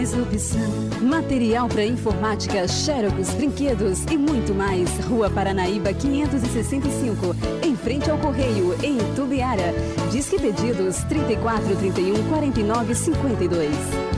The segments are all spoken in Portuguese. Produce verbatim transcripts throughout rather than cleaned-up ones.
Mais opção. Material para informática, Xerox, brinquedos e muito mais. Rua Paranaíba quinhentos e sessenta e cinco, em frente ao Correio, em Itubiara. Disque pedidos trinta e quatro, trinta e um, quarenta e nove, cinquenta e dois.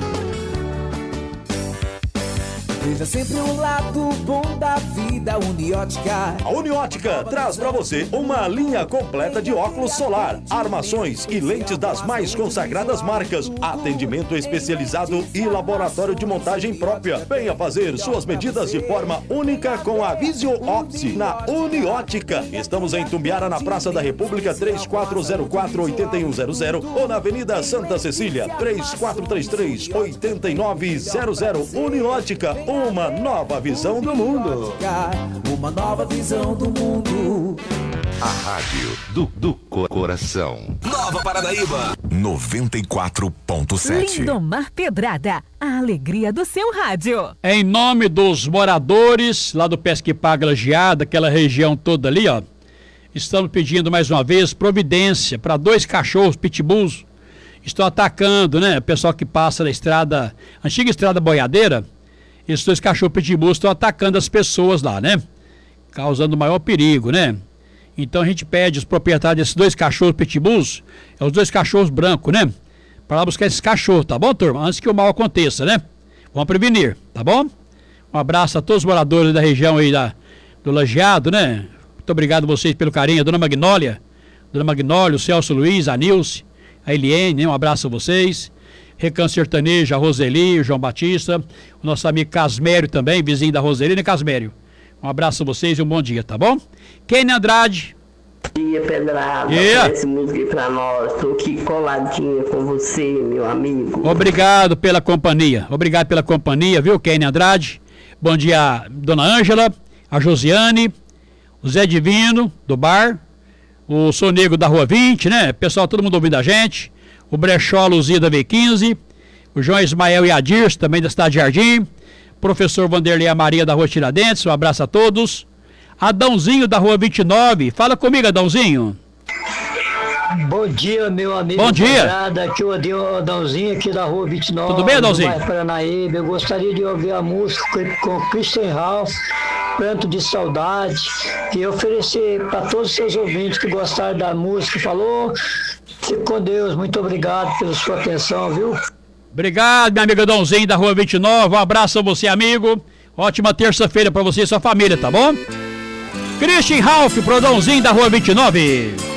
Veja sempre o lado bom da vida, Uniótica. A Uniótica traz para você uma linha completa de óculos solar, armações e lentes das mais consagradas marcas, atendimento especializado e laboratório de montagem própria. Venha fazer suas medidas de forma única com a Visio Opti na Uniótica. Estamos em Tumbiara, na Praça da República, três quatro zero quatro, oito um zero zero, ou na Avenida Santa Cecília, três quatro três três, oito nove zero zero. Uniótica, uma nova visão do mundo. Uma nova visão do mundo. A rádio do, do coração. Nova Paranaíba. noventa e quatro ponto sete. Lindomar Pedrada, a alegria do seu rádio. Em nome dos moradores lá do Pesque Paga Lajeada, aquela região toda ali, ó, estamos pedindo mais uma vez providência para dois cachorros pitbulls. Estão atacando, né? O pessoal que passa na estrada, antiga estrada boiadeira. Esses dois cachorros pitbulls estão atacando as pessoas lá, né? Causando maior perigo, né? Então a gente pede os proprietários desses dois cachorros pitbulls, é os dois cachorros brancos, né? Para lá buscar esses cachorros, tá bom, turma? Antes que o mal aconteça, né? Vamos prevenir, tá bom? Um abraço a todos os moradores da região aí da, do Lajeado, né? Muito obrigado a vocês pelo carinho. A dona Magnólia, Dona Magnólia, o Celso Luiz, a Nilce, a Eliane, né? Um abraço a vocês. Recanto Sertanejo, a Roseli, o João Batista, o nosso amigo Casmério também, vizinho da Roseli, né, Casmério? Um abraço a vocês e um bom dia, tá bom? Kenny Andrade. Bom dia, Pedrada. Yeah. Esse música aí pra nós. Tô aqui coladinha com você, meu amigo. Obrigado pela companhia. Obrigado pela companhia, viu, Kenny Andrade? Bom dia, Dona Ângela, a Josiane, o Zé Divino, do bar, o Sonego da Rua vinte, né? Pessoal, todo mundo ouvindo a gente. O Brechó Luzia da V quinze, o João Ismael e a Dirce, também da Cidade Jardim, professor Vanderlei Maria da Rua Tiradentes, um abraço a todos. Adãozinho da Rua vinte e nove, fala comigo, Adãozinho. Bom dia, meu amigo. Bom dia. Pedrada. Aqui o Adãozinho, aqui da Rua vinte e nove. Tudo bem, Adãozinho? Do bairro Paranaíba. Eu gostaria de ouvir a música com Christian Ralph, Pranto de Saudade, e oferecer para todos os seus ouvintes que gostaram da música. Falou? Fique com Deus, muito obrigado pela sua atenção, viu? Obrigado, meu amigo Adãozinho da Rua vinte e nove, um abraço a você, amigo. Ótima terça-feira para você e sua família, tá bom? Christian Ralph, pro Adãozinho da Rua vinte e nove.